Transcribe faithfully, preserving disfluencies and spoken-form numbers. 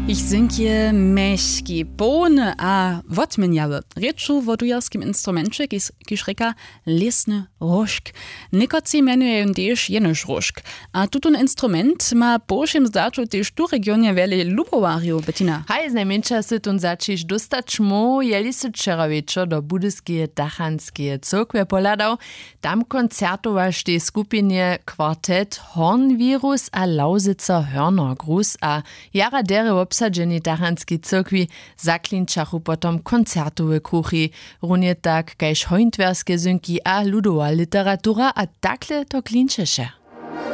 Ich sing je meški, bone a wotmenjawe. Reču w odujarskim instrumencie, kiż reka lesny rożk. Niekoci menują też jenoż rożk. A tutun instrument ma bożym zdaczu też tu regionie wiele lubowariów, Bettina. Haj, z najmniejsza sy tun začiš dostać mu, jeli sy wczera wieczor do budyskie dachanskie cyrkwie poladał. Tam koncertowaš tej skupinie kwartet Hornvirus a Lausicer Hörnergruß a jara dere obsadzeni dachanskiej cyrkwi zaklinčachu potom koncertowe kruchy, runie tak kajž hointwerskie synki a ludowa literatura a takle to klinčeše.